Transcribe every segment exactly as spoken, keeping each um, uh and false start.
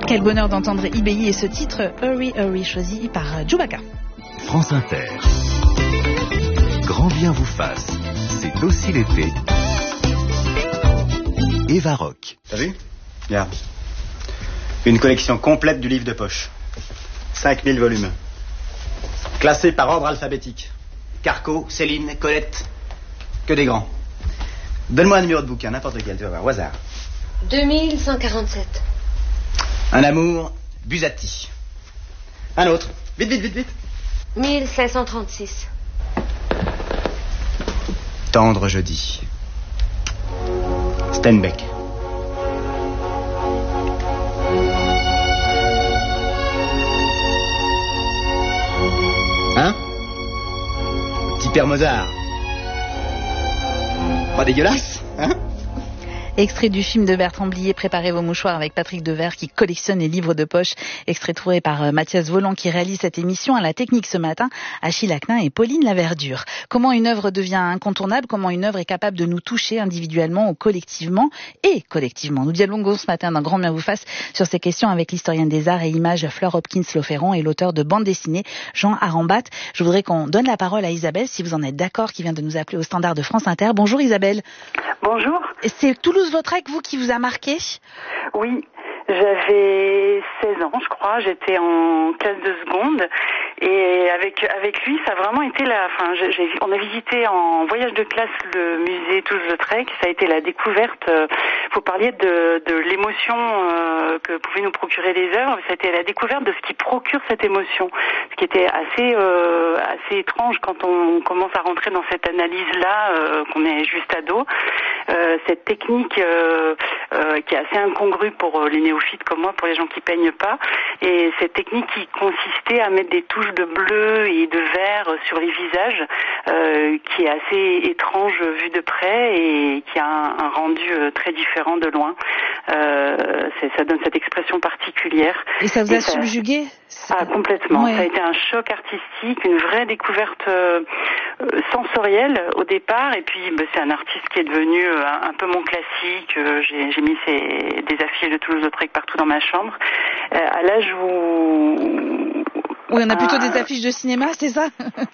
Quel bonheur d'entendre Ibeyi et ce titre Hurry Hurry choisi par Djoubaka. France Inter. Grand bien vous fasse. C'est aussi l'été. Eva Rock. T'as vu ? Regarde. Une collection complète du livre de poche. cinq mille volumes. Classés par ordre alphabétique. Carco, Céline, Colette. Que des grands. Donne-moi un numéro de bouquin, n'importe lequel, tu vas voir, au hasard. deux mille cent quarante-sept. Un amour, Busati. Un autre. Vite, vite, vite, vite. mille cinq cent trente-six. Tendre jeudi. Steinbeck. Hein ? Petit père Mozart. Pas dégueulasse, hein ? Extrait du film de Bertrand Blier, Préparez vos mouchoirs avec Patrick Devers qui collectionne les livres de poche. Extrait trouvé par Mathias Voland qui réalise cette émission à la technique ce matin, Achille Acnin et Pauline Laverdure. Comment une œuvre devient incontournable, comment une œuvre est capable de nous toucher individuellement ou collectivement et collectivement. Nous dialoguons ce matin dans Grand bien vous fasse sur ces questions avec l'historienne des arts et images Fleur Hopkins-Loferron et l'auteur de bande dessinée Jean Arambat. Je voudrais qu'on donne la parole à Isabelle, si vous en êtes d'accord, qui vient de nous appeler au standard de France Inter. Bonjour Isabelle. Bonjour. C'est Toulouse-Lautrec, vous, qui vous a marqué ? Oui, j'avais seize ans, je crois. J'étais en classe de seconde. Et avec avec lui, ça a vraiment été la... Enfin, j'ai, j'ai, on a visité en voyage de classe le musée Toulouse-Lautrec. Ça a été la découverte... Euh, vous parliez de, de l'émotion euh, que pouvaient nous procurer les œuvres. Ça a été la découverte de ce qui procure cette émotion. Ce qui était assez euh, assez étrange quand on commence à rentrer dans cette analyse-là, euh, qu'on est juste ado. Euh, cette technique euh, euh, qui est assez incongrue pour les néophytes comme moi, pour les gens qui peignent pas, et cette technique qui consistait à mettre des touches de bleu et de vert sur les visages, euh, qui est assez étrange vu de près et qui a un, un rendu très différent de loin. Euh, c'est, ça donne cette expression particulière. Et ça vous a et ça, subjugué ? Ah, complètement. Ouais. Ça a été un choc artistique, une vraie découverte euh, sensorielle au départ, et puis bah, c'est un artiste qui est devenu euh, un, un peu mon classique. Euh, j'ai, j'ai mis ces, des affiches de Toulouse-Lautrec partout dans ma chambre. Euh, à l'âge où... Oui, on a plutôt ah, des affiches de cinéma, c'est ça ?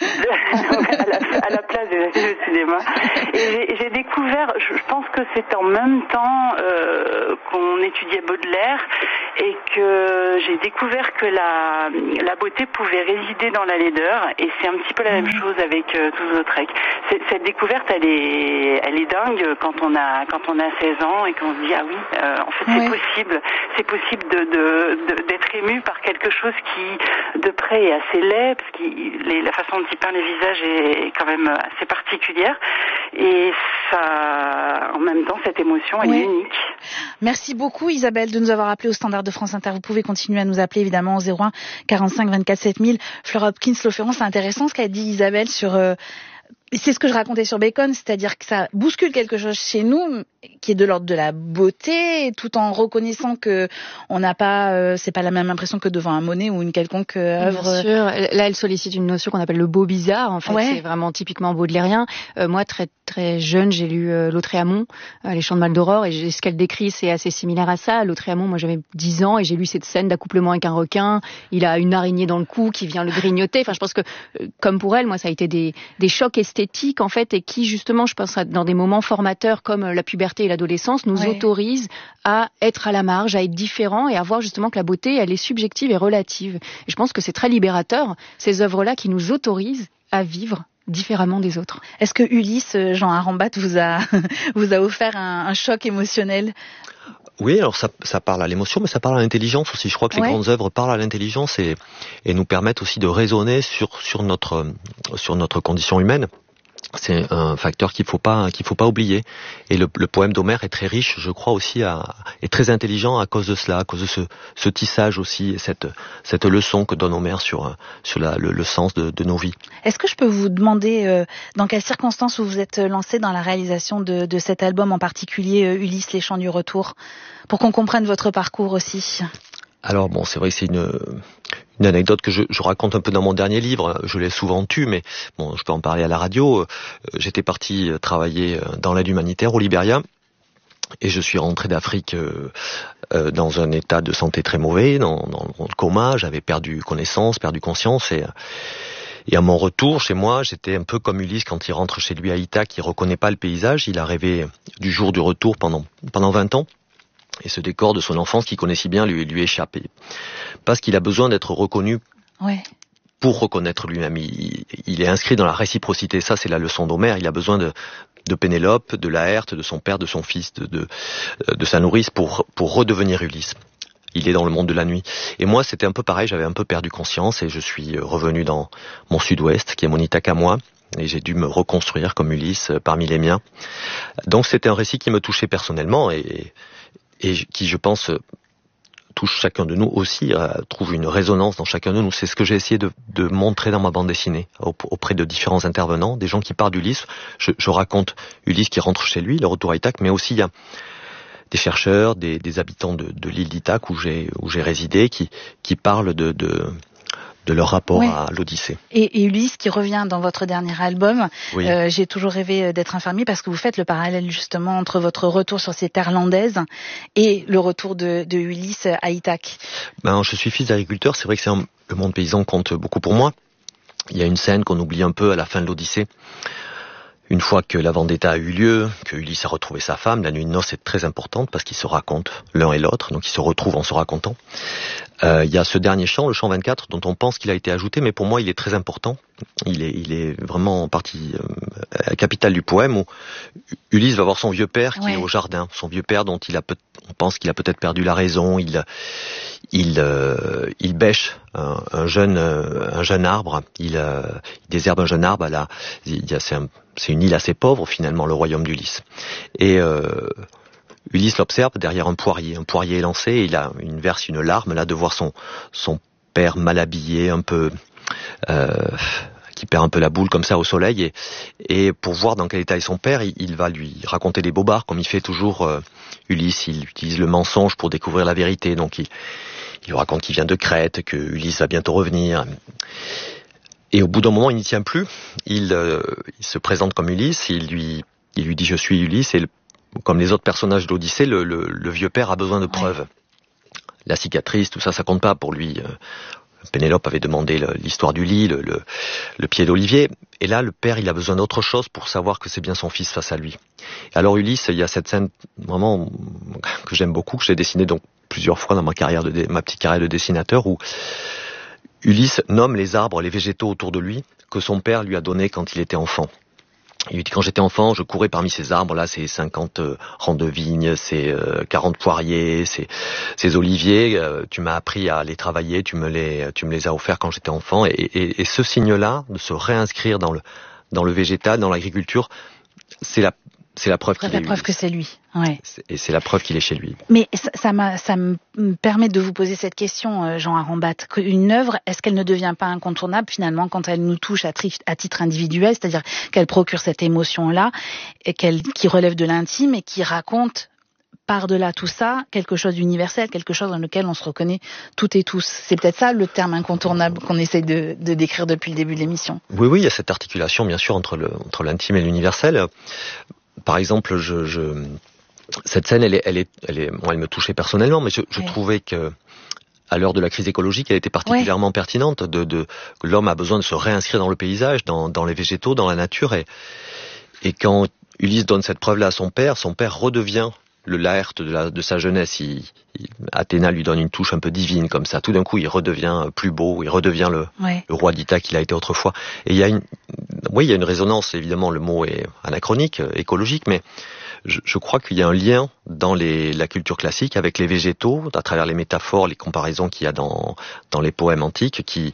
à, la, à la place des affiches de cinéma. Et j'ai, j'ai découvert, je, je pense que c'est en même temps euh, qu'on étudiait Baudelaire, et que j'ai découvert que la, la beauté pouvait résider dans la laideur, et c'est un petit peu la même chose avec euh, Toulouse-Lautrec. C'est, cette découverte, elle est, elle est dingue quand on a, quand on a seize ans et qu'on se dit ah oui, euh, en fait c'est oui. possible, c'est possible de, de, de, d'être ému par quelque chose qui de près est assez laid, parce que les, la façon dont il peint les visages est quand même assez particulière, et ça, en même temps, cette émotion elle oui. est unique. Merci beaucoup Isabelle de nous avoir appelé au standard de France Inter. Vous pouvez continuer à nous appeler évidemment au zéro un quarante-cinq vingt-quatre sept mille. Fleur Hopkins-Loferron, c'est intéressant ce qu'a dit Isabelle sur... Euh, c'est ce que je racontais sur Bacon, c'est-à-dire que ça bouscule quelque chose chez nous qui est de l'ordre de la beauté, tout en reconnaissant que on n'a pas, euh, c'est pas la même impression que devant un Monet ou une quelconque euh, œuvre. Bien sûr. Là, elle sollicite une notion qu'on appelle le beau bizarre. En fait, ouais. C'est vraiment typiquement baudelairien. Euh, moi, très très jeune, j'ai lu euh, Lautréamont, euh, Les Chants de Maldoror, et j'ai, ce qu'elle décrit, c'est assez similaire à ça. Lautréamont, moi, j'avais dix ans et j'ai lu cette scène d'accouplement avec un requin. Il a une araignée dans le cou qui vient le grignoter. Enfin, je pense que, euh, comme pour elle, moi, ça a été des des chocs esthétiques en fait, et qui justement, je pense, dans des moments formateurs comme la puberté et l'adolescence, nous ouais. autorisent à être à la marge, à être différents et à voir justement que la beauté, elle est subjective et relative. Et je pense que c'est très libérateur, ces œuvres-là qui nous autorisent à vivre différemment des autres. Est-ce que Ulysse, Jean Arambat, vous a vous a offert un, un choc émotionnel ? Oui, alors ça, ça parle à l'émotion, mais ça parle à l'intelligence aussi. Je crois que les ouais. grandes œuvres parlent à l'intelligence et, et nous permettent aussi de raisonner sur, sur notre, sur notre condition humaine. C'est un facteur qu'il faut pas qu'il faut pas oublier. Et le, le poème d'Homère est très riche, je crois aussi, à, est très intelligent à cause de cela, à cause de ce, ce tissage aussi, et cette cette leçon que donne Homère sur sur la, le, le sens de, de nos vies. Est-ce que je peux vous demander euh, dans quelles circonstances vous vous êtes lancé dans la réalisation de, de cet album en particulier, euh, Ulysse, les Chants du Retour, pour qu'on comprenne votre parcours aussi? Alors bon, c'est vrai que c'est une une anecdote que je, je raconte un peu dans mon dernier livre. Je l'ai souvent tue, mais bon, je peux en parler à la radio. J'étais parti travailler dans l'aide humanitaire au Libéria. Et je suis rentré d'Afrique euh, euh, dans un état de santé très mauvais, dans, dans le coma. J'avais perdu connaissance, perdu conscience. Et, et à mon retour chez moi, j'étais un peu comme Ulysse quand il rentre chez lui à Ithaque, il reconnaît pas le paysage. Il a rêvé du jour du retour pendant, pendant vingt ans. Et ce décor de son enfance qu'il connaissait si bien lui, lui échappé. Parce qu'il a besoin d'être reconnu ouais. pour reconnaître lui-même. Il, il est inscrit dans la réciprocité. Ça, c'est la leçon d'Homère. Il a besoin de, de Pénélope, de Laërte, de son père, de son fils, de, de, de sa nourrice pour, pour redevenir Ulysse. Il est dans le monde de la nuit. Et moi, c'était un peu pareil. J'avais un peu perdu conscience et je suis revenu dans mon sud-ouest, qui est mon Ithaque à moi. Et j'ai dû me reconstruire comme Ulysse parmi les miens. Donc, c'était un récit qui me touchait personnellement et et qui, je pense, touche chacun de nous aussi, euh, trouve une résonance dans chacun de nous. C'est ce que j'ai essayé de, de montrer dans ma bande dessinée, auprès de différents intervenants, des gens qui parlent d'Ulysse. Je, je raconte Ulysse qui rentre chez lui, le retour à Ithaque, mais aussi il y a des chercheurs, des, des habitants de, de l'île d'Ithaque où j'ai, où j'ai résidé, qui, qui parlent de... de de leur rapport ouais. à l'Odyssée. Et, et Ulysse qui revient dans votre dernier album, oui. euh, j'ai toujours rêvé d'être infirmier parce que vous faites le parallèle justement entre votre retour sur ces terres landaises et le retour de, de Ulysse à Ithaque. Ben, je suis fils d'agriculteur, c'est vrai que c'est un, le monde paysan compte beaucoup pour moi. Il y a une scène qu'on oublie un peu à la fin de l'Odyssée. Une fois que la vendetta a eu lieu, que Ulysse a retrouvé sa femme, la nuit de noces est très importante parce qu'ils se racontent l'un et l'autre, donc ils se retrouvent en se racontant. Euh, il y a ce dernier chant, le chant vingt-quatre, dont on pense qu'il a été ajouté, mais pour moi il est très important. Il est, il est vraiment en partie euh, capitale du poème où Ulysse va voir son vieux père qui ouais. est au jardin, son vieux père dont il a peut, on pense qu'il a peut-être perdu la raison. Il, il, euh, il bêche un, un jeune, un jeune arbre. Il, euh, il désherbe un jeune arbre. À la, il y a, c'est, un, c'est une île assez pauvre finalement, le royaume d'Ulysse. Et euh, Ulysse l'observe derrière un poirier. Un poirier est lancé et il a une verse, une larme là de voir son son père mal habillé, un peu euh, qui perd un peu la boule comme ça au soleil. Et, et pour voir dans quel état est son père, il, il va lui raconter des bobards comme il fait toujours euh, Ulysse. Il utilise le mensonge pour découvrir la vérité. Donc il, il lui raconte qu'il vient de Crète, que Ulysse va bientôt revenir. Et au bout d'un moment, il n'y tient plus. Il, euh, il se présente comme Ulysse. Il lui, il lui dit je suis Ulysse. Et le, comme les autres personnages de l'Odyssée, le, le, le vieux père a besoin de preuves. Ouais. La cicatrice, tout ça, ça compte pas pour lui. Pénélope avait demandé le, l'histoire du lit, le, le, le pied d'olivier. Et là, le père, il a besoin d'autre chose pour savoir que c'est bien son fils face à lui. Alors Ulysse, il y a cette scène vraiment que j'aime beaucoup, que j'ai dessinée donc plusieurs fois dans ma carrière de ma petite carrière de dessinateur, où Ulysse nomme les arbres, les végétaux autour de lui, que son père lui a donné quand il était enfant. Il lui dit, quand j'étais enfant, je courais parmi ces arbres-là, ces cinquante rangs de vignes, ces quarante poiriers, ces, ces oliviers. Euh, tu m'as appris à les travailler, tu me les, tu me les as offerts quand j'étais enfant. Et, et, et ce signe-là, de se réinscrire dans le, dans le végétal, dans l'agriculture, c'est la, c'est la preuve c'est qu'il la est preuve lui. que c'est lui. Ouais. Et c'est la preuve qu'il est chez lui. Mais ça, ça, m'a, ça me permet de vous poser cette question, Jean Arambat. Une œuvre, est-ce qu'elle ne devient pas incontournable finalement quand elle nous touche à, tri- à titre individuel, c'est-à-dire qu'elle procure cette émotion-là, et qu'elle, qui relève de l'intime et qui raconte par-delà tout ça quelque chose d'universel, quelque chose dans lequel on se reconnaît toutes et tous. C'est peut-être ça le terme incontournable qu'on essaie de, de décrire depuis le début de l'émission. Oui, oui, il y a cette articulation bien sûr entre, le, entre l'intime et l'universel. Par exemple, je... je... cette scène, elle est, elle est, elle est, bon, elle me touchait personnellement, mais je, je ouais. trouvais que, à l'heure de la crise écologique, elle était particulièrement ouais. pertinente. De, de, que l'homme a besoin de se réinscrire dans le paysage, dans, dans les végétaux, dans la nature, et, et quand Ulysse donne cette preuve-là à son père, son père redevient le Laërte de, la, de sa jeunesse. Il, il, Athéna lui donne une touche un peu divine comme ça. Tout d'un coup, il redevient plus beau, il redevient le, ouais. le roi d'Ithaque qu'il a été autrefois. Et il y a une, oui, il y a une résonance. Évidemment, le mot est anachronique, écologique, mais Je, je crois qu'il y a un lien dans les, la culture classique avec les végétaux, à travers les métaphores, les comparaisons qu'il y a dans, dans les poèmes antiques, qui,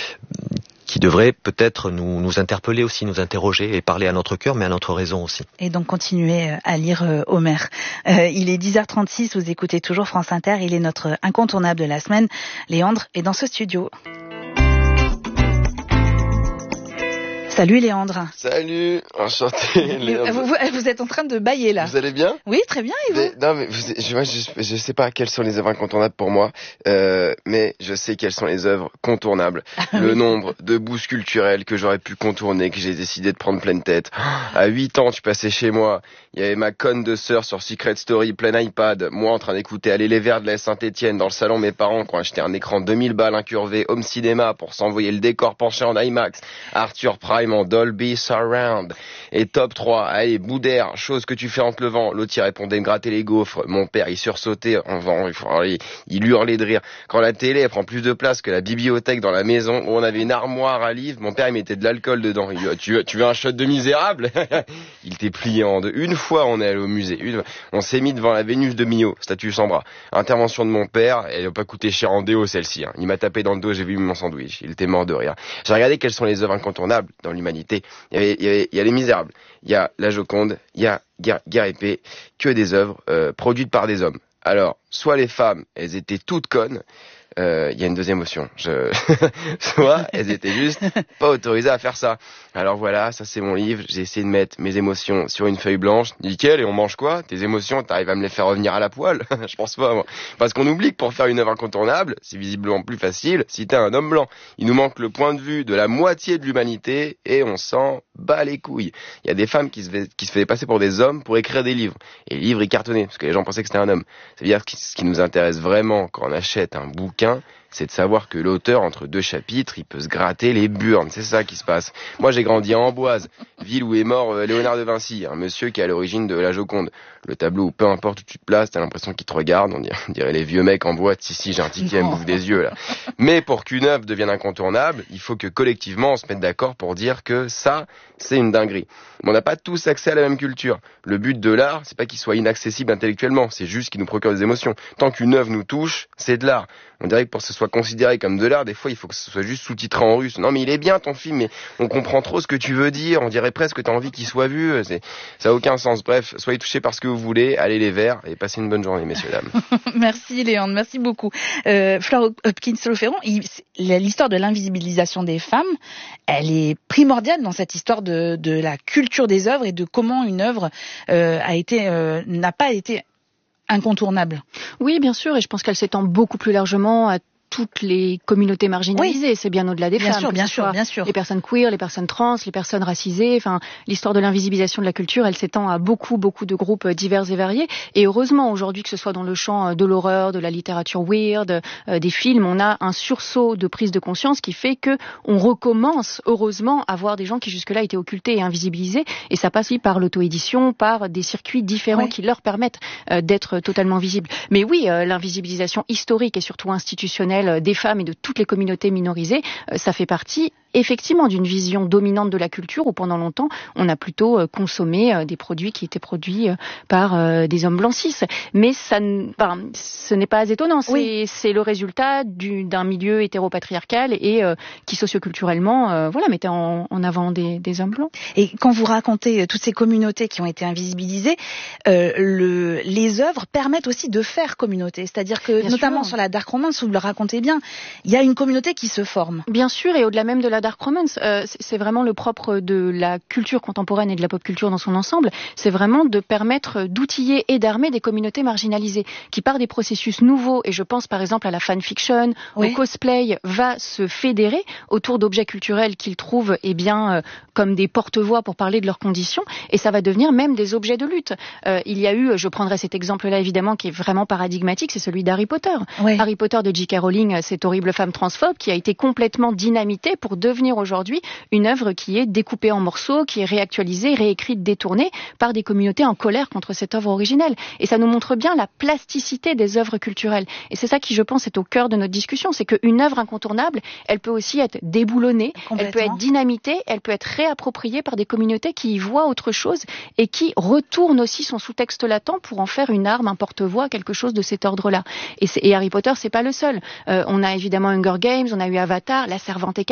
qui devraient peut-être nous, nous interpeller aussi, nous interroger et parler à notre cœur, mais à notre raison aussi. Et donc continuer à lire euh, Homère. Euh, il est dix heures trente-six, vous écoutez toujours France Inter, il est notre incontournable de la semaine. Léandre est dans ce studio. Salut Léandre. Salut, enchanté Léandre. Vous, vous, vous êtes en train de bâiller là. Vous allez bien? Oui, très bien, et vous? mais, Non mais vous, je, moi, je, je sais pas quelles sont les œuvres incontournables pour moi, euh, mais je sais quelles sont les œuvres contournables. Ah, Le oui. nombre de bouches culturelles que j'aurais pu contourner, que j'ai décidé de prendre pleine tête. À huit ans, tu passais chez moi, il y avait ma conne de sœur sur Secret Story, plein iPad, moi en train d'écouter Aller les Verts de la Saint-Étienne dans le salon, mes parents qui ont acheté un écran deux mille balles incurvé Home Cinéma pour s'envoyer le décor penché en IMAX, Arthur Prime en Dolby Surround, et top trois, allez, Boudère, chose que tu fais en te levant, l'autre il répondait me gratter les gaufres, mon père il sursautait, en vent, il, il hurlait de rire, quand la télé elle prend plus de place que la bibliothèque dans la maison, où on avait une armoire à livres, mon père il mettait de l'alcool dedans, il dit, tu veux, tu veux un shot de Misérable? Il était plié en deux. Une fois on est allé au musée, une, on s'est mis devant la Vénus de Milo, statue sans bras, intervention de mon père, elle n'a pas coûté cher en déo celle-ci, hein. Il m'a tapé dans le dos, j'ai vu mon sandwich, il était mort de rire. J'ai regardé quelles sont les œuvres incontournables dans l'humanité. Il y avait, il y avait, il y a Les Misérables, il y a La Joconde, il y a Guerre, Guerre et Paix, que des œuvres euh, produites par des hommes. Alors, soit les femmes, elles étaient toutes connes, il euh, y a une deuxième option, je... soit elles étaient juste pas autorisées à faire ça. Alors voilà, ça c'est mon livre, j'ai essayé de mettre mes émotions sur une feuille blanche, nickel, et on mange quoi? Tes émotions, t'arrives à me les faire revenir à la poêle? Je pense pas, moi. Parce qu'on oublie que pour faire une œuvre incontournable, c'est visiblement plus facile si t'es un homme blanc. Il nous manque le point de vue de la moitié de l'humanité, et on s'en bat les couilles. Il y a des femmes qui se, fait, qui se faisaient passer pour des hommes pour écrire des livres. Et les livres, ils cartonnaient, parce que les gens pensaient que c'était un homme. C'est-à-dire que ce qui nous intéresse vraiment quand on achète un bouquin, c'est de savoir que l'auteur, entre deux chapitres, il peut se gratter les burnes. C'est ça qui se passe. Moi, j'ai grandi à Amboise, ville où est mort euh, Léonard de Vinci, un monsieur qui est à l'origine de La Joconde. Le tableau où peu importe où tu te places, t'as l'impression qu'il te regarde. On dirait, on dirait les vieux mecs en boîte. Si, si, j'ai un ticket, elle me bouffe des yeux, là. Mais pour qu'une œuvre devienne incontournable, il faut que collectivement, on se mette d'accord pour dire que ça, c'est une dinguerie. Mais on n'a pas tous accès à la même culture. Le but de l'art, c'est pas qu'il soit inaccessible intellectuellement, c'est juste qu'il nous procure des émotions. Tant qu'une œuvre nous touche, c'est de l'art. On dirait que pour que ce soit considéré comme de l'art, des fois, il faut que ce soit juste sous-titré en russe. Non, mais il est bien ton film, mais on comprend trop ce que tu veux dire. On dirait presque que t'as envie qu'il soit vu. C'est, ça a aucun sens. Bref, soyez touchés par ce que vous voulez. Allez les verts et passez une bonne journée, messieurs, dames. Merci Léandre, merci beaucoup. Euh, Flore Hopkins-Loferron, l'histoire de l'invisibilisation des femmes, elle est primordiale dans cette histoire de, de la culture des œuvres et de comment une œuvre euh, a été, euh, n'a pas été incontournable. Oui, bien sûr, et je pense qu'elle s'étend beaucoup plus largement à toutes les communautés marginalisées, oui. C'est bien au-delà des bien femmes. Sûr, bien sûr, bien sûr. Les personnes queer, les personnes trans, les personnes racisées. Enfin, l'histoire de l'invisibilisation de la culture, elle s'étend à beaucoup, beaucoup de groupes divers et variés. Et heureusement, aujourd'hui, que ce soit dans le champ de l'horreur, de la littérature weird, euh, des films, on a un sursaut de prise de conscience qui fait que on recommence, heureusement, à voir des gens qui jusque-là étaient occultés et invisibilisés. Et ça passe aussi par l'auto-édition, par des circuits différents oui. qui leur permettent euh, d'être totalement visibles. Mais oui, euh, l'invisibilisation historique et surtout institutionnelle des femmes et de toutes les communautés minorisées, ça fait partie effectivement d'une vision dominante de la culture où pendant longtemps on a plutôt consommé des produits qui étaient produits par des hommes blancs cis. Mais ça, enfin, ce n'est pas étonnant, c'est, oui. c'est le résultat du, d'un milieu hétéropatriarcal et euh, qui socioculturellement euh, voilà, mettait en, en avant des, des hommes blancs. Et quand vous racontez toutes ces communautés qui ont été invisibilisées, euh, le, les œuvres permettent aussi de faire communauté. C'est-à-dire que, bien notamment sûr. Sur la dark romance, vous le racontez bien, il y a une communauté qui se forme. Bien sûr, et au-delà même de la dark romance, euh, c'est vraiment le propre de la culture contemporaine et de la pop culture dans son ensemble, c'est vraiment de permettre d'outiller et d'armer des communautés marginalisées qui par des processus nouveaux, et je pense par exemple à la fanfiction, oui. au cosplay, va se fédérer autour d'objets culturels qu'ils trouvent eh bien, euh, comme des porte-voix pour parler de leurs conditions, et ça va devenir même des objets de lutte. Euh, il y a eu, je prendrai cet exemple-là évidemment qui est vraiment paradigmatique, c'est celui d'Harry Potter. Oui. Harry Potter de J K Rowling, cette horrible femme transphobe qui a été complètement dynamitée pour devenir aujourd'hui une œuvre qui est découpée en morceaux, qui est réactualisée, réécrite, détournée par des communautés en colère contre cette œuvre originelle. Et ça nous montre bien la plasticité des œuvres culturelles. Et c'est ça qui, je pense, est au cœur de notre discussion. C'est qu'une œuvre incontournable, elle peut aussi être déboulonnée, elle peut être dynamitée, elle peut être réappropriée par des communautés qui y voient autre chose et qui retournent aussi son sous-texte latent pour en faire une arme, un porte-voix, quelque chose de cet ordre-là. Et, c'est, et Harry Potter, c'est pas le seul. Euh, on a évidemment Hunger Games, on a eu Avatar, La Servante écarlate.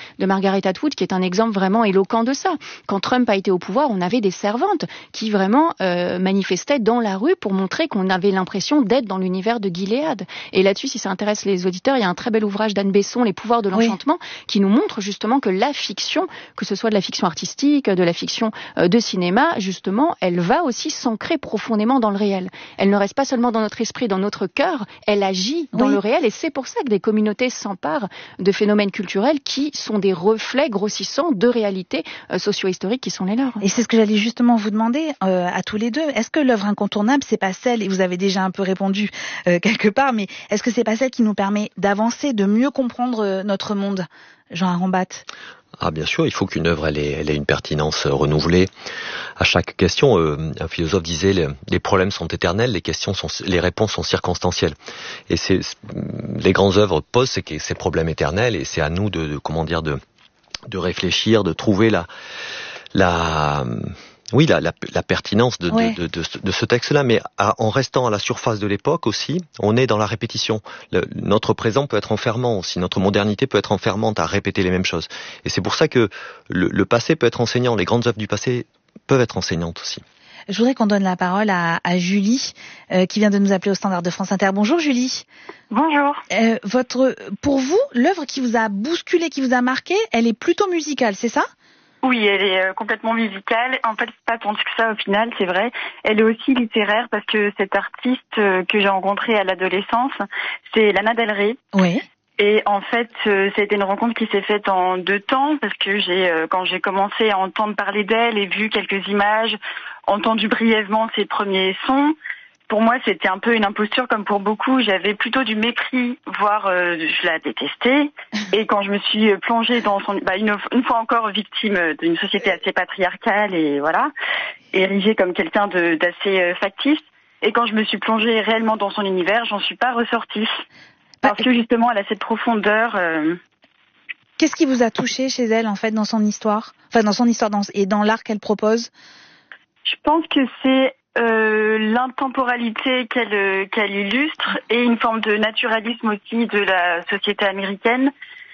de Margaret Atwood, qui est un exemple vraiment éloquent de ça. Quand Trump a été au pouvoir, on avait des servantes qui vraiment euh, manifestaient dans la rue pour montrer qu'on avait l'impression d'être dans l'univers de Gilead. Et là-dessus, si ça intéresse les auditeurs, il y a un très bel ouvrage d'Anne Besson, Les pouvoirs de l'enchantement, oui. qui nous montre justement que la fiction, que ce soit de la fiction artistique, de la fiction euh, de cinéma, justement, elle va aussi s'ancrer profondément dans le réel. Elle ne reste pas seulement dans notre esprit, dans notre cœur, elle agit dans oui. le réel, et c'est pour ça que des communautés s'emparent de phénomènes culturels qui sont des reflets grossissants de réalités euh, socio-historiques qui sont les leurs. Et c'est ce que j'allais justement vous demander euh, à tous les deux. Est-ce que l'œuvre incontournable, c'est pas celle, et vous avez déjà un peu répondu euh, quelque part, mais est-ce que c'est pas celle qui nous permet d'avancer, de mieux comprendre euh, notre monde, Jean Arambat? Ah, bien sûr, il faut qu'une œuvre elle ait, elle ait une pertinence renouvelée. À chaque question, euh, un philosophe disait les, les problèmes sont éternels, les questions sont, les réponses sont circonstancielles. Et c'est les grandes œuvres posent ces, ces problèmes éternels, et c'est à nous de, de comment dire de de réfléchir, de trouver la la oui, la, la, la pertinence de, ouais. de, de, de, de ce texte-là, mais à, en restant à la surface de l'époque aussi, on est dans la répétition. Le, notre présent peut être enfermant aussi, notre modernité peut être enfermante à répéter les mêmes choses. Et c'est pour ça que le, le passé peut être enseignant, les grandes œuvres du passé peuvent être enseignantes aussi. Je voudrais qu'on donne la parole à, à Julie, euh, qui vient de nous appeler au standard de France Inter. Bonjour Julie. Bonjour. Euh, votre, pour vous, l'œuvre qui vous a bousculé, qui vous a marqué, elle est plutôt musicale, c'est ça ? Oui, elle est euh, complètement musicale. En fait, c'est pas tant que ça au final, c'est vrai. Elle est aussi littéraire parce que cette artiste euh, que j'ai rencontrée à l'adolescence, c'est Lana Del Rey. Oui. Et en fait, euh, ça a été une rencontre qui s'est faite en deux temps parce que j'ai, euh, quand j'ai commencé à entendre parler d'elle et vu quelques images, entendu brièvement ses premiers sons, pour moi, c'était un peu une imposture comme pour beaucoup. J'avais plutôt du mépris, voire euh, je la détestais. Et quand je me suis plongée dans son... Bah, une, une fois encore victime d'une société assez patriarcale et voilà, érigée comme quelqu'un de, d'assez euh, factice. Et quand je me suis plongée réellement dans son univers, j'en suis pas ressortie. Parce que justement, elle a cette profondeur... Euh... Qu'est-ce qui vous a touché chez elle, en fait, dans son histoire ? Enfin, dans son histoire dans, et dans l'art qu'elle propose ? Je pense que c'est... Euh, l'intemporalité qu'elle qu'elle illustre et une forme de naturalisme aussi de la société américaine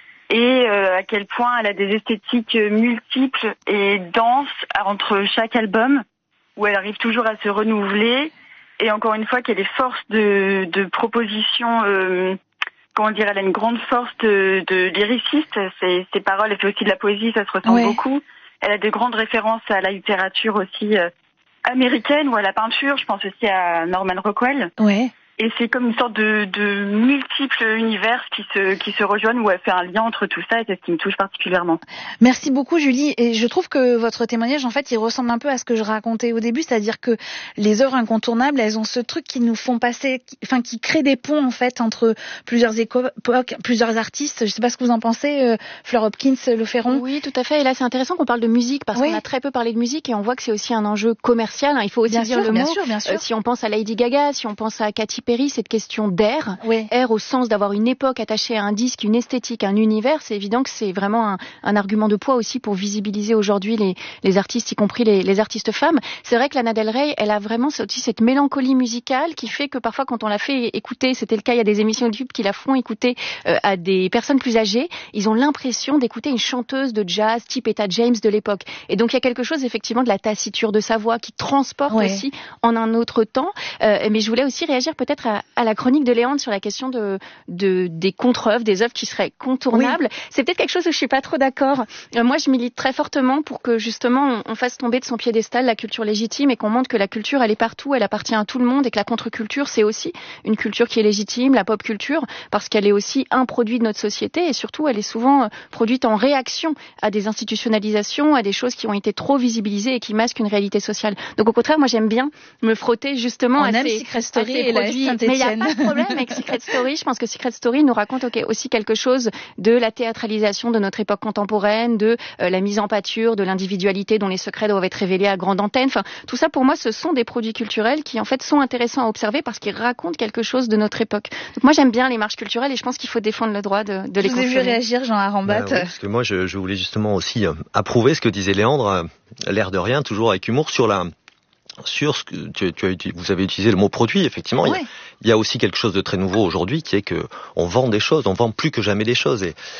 et euh, à quel point elle a des esthétiques multiples et denses entre chaque album où elle arrive toujours à se renouveler et encore une fois qu'elle est force de, de proposition, euh, comment dire, elle a une grande force de, de lyriciste, ses, ses paroles, elle fait aussi de la poésie, ça se ressent ouais. beaucoup, elle a de grandes références à la littérature aussi euh, américaine ou à la peinture, je pense aussi à Norman Rockwell. Ouais. Et c'est comme une sorte de, de multiples univers qui se, qui se rejoignent où elle fait un lien entre tout ça et c'est ce qui me touche particulièrement. Merci beaucoup Julie. Et je trouve que votre témoignage, en fait, il ressemble un peu à ce que je racontais au début, c'est-à-dire que les œuvres incontournables, elles ont ce truc qui nous font passer, qui, enfin, qui crée des ponts, en fait, entre plusieurs époques, plusieurs artistes. Je sais pas ce que vous en pensez, euh, Fleur Hopkins, Le Ferron. Oui, tout à fait. Et là, c'est intéressant qu'on parle de musique parce oui. qu'on a très peu parlé de musique et on voit que c'est aussi un enjeu commercial. Il faut aussi bien dire sûr, le bien mot. Sûr, bien sûr. Euh, si on pense à Lady Gaga, si on pense à Katy Perry, cette question d'air, oui. air au sens d'avoir une époque attachée à un disque, une esthétique, un univers, c'est évident que c'est vraiment un, un argument de poids aussi pour visibiliser aujourd'hui les, les artistes, y compris les, les artistes femmes. C'est vrai que Lana Del Rey, elle a vraiment aussi cette mélancolie musicale qui fait que parfois quand on la fait écouter, c'était le cas, il y a des émissions YouTube qui la font écouter euh, à des personnes plus âgées, ils ont l'impression d'écouter une chanteuse de jazz type Etta James de l'époque. Et donc il y a quelque chose effectivement de la tassiture de sa voix qui transporte ouais. aussi en un autre temps. Euh, mais je voulais aussi réagir peut-être à, à la chronique de Léandre sur la question de, de des contre-œuvres, des œuvres qui seraient contournables. Oui. C'est peut-être quelque chose où je suis pas trop d'accord. Euh, moi, je milite très fortement pour que justement on, on fasse tomber de son piédestal la culture légitime et qu'on montre que la culture elle est partout, elle appartient à tout le monde et que la contre-culture c'est aussi une culture qui est légitime, la pop culture, parce qu'elle est aussi un produit de notre société et surtout elle est souvent euh, produite en réaction à des institutionnalisations, à des choses qui ont été trop visibilisées et qui masquent une réalité sociale. Donc au contraire, moi j'aime bien me frotter justement on à aime ces, Secret Story à ces et produits. La Mais il n'y a pas de problème avec Secret Story. Je pense que Secret Story nous raconte okay, aussi quelque chose de la théâtralisation de notre époque contemporaine, de euh, la mise en pâture, de l'individualité dont les secrets doivent être révélés à grande antenne. Enfin, tout ça pour moi, ce sont des produits culturels qui en fait sont intéressants à observer parce qu'ils racontent quelque chose de notre époque. Donc moi j'aime bien les marches culturelles et je pense qu'il faut défendre le droit de, de les consommer. Je vous ai vu réagir, Jean Arambat. Bah, oui, parce que moi je, je voulais justement aussi euh, approuver ce que disait Léandre, euh, l'air de rien, toujours avec humour sur la sur ce que tu, tu as, vous avez utilisé le mot produit, effectivement. Ouais. Il, y a, il y a aussi quelque chose de très nouveau aujourd'hui qui est que on vend des choses, on vend plus que jamais des choses. Et,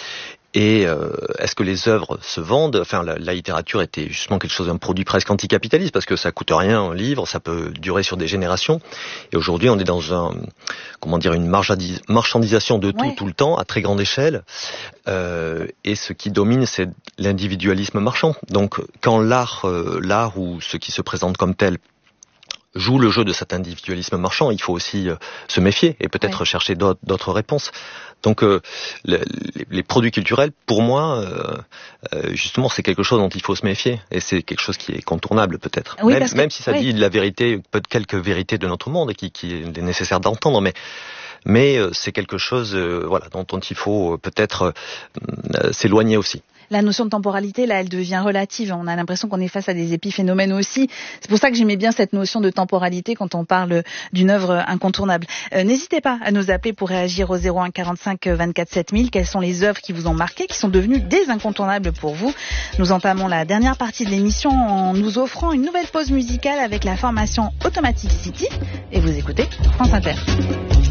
Et euh, est-ce que les œuvres se vendent? Enfin, la, la littérature était justement quelque chose d'un produit presque anticapitaliste parce que ça coûte rien un livre, ça peut durer sur des générations. Et aujourd'hui, on est dans un, comment dire, une marchandisation de tout, ouais. tout le temps, à très grande échelle. Euh, et ce qui domine, c'est l'individualisme marchand. Donc, quand l'art, euh, l'art ou ce qui se présente comme tel joue le jeu de cet individualisme marchand, il faut aussi euh, se méfier et peut-être ouais. chercher d'autres, d'autres réponses. Donc euh, le, les, les produits culturels, pour moi, euh, euh, justement, c'est quelque chose dont il faut se méfier. Et c'est quelque chose qui est contournable, peut-être. Oui, même, que, même si ça oui. dit la vérité, peut-être quelques vérités de notre monde, qui, qui est nécessaire d'entendre, mais... Mais euh, c'est quelque chose euh, voilà, dont, dont il faut euh, peut-être euh, s'éloigner aussi. La notion de temporalité, là, elle devient relative. On a l'impression qu'on est face à des épiphénomènes aussi. C'est pour ça que j'aimais bien cette notion de temporalité quand on parle d'une œuvre incontournable. Euh, n'hésitez pas à nous appeler pour réagir au zéro un quarante-cinq vingt-quatre sept mille. Quelles sont les œuvres qui vous ont marqué, qui sont devenues des incontournables pour vous? Nous entamons la dernière partie de l'émission en nous offrant une nouvelle pause musicale avec la formation Automatic City. Et vous écoutez France Inter.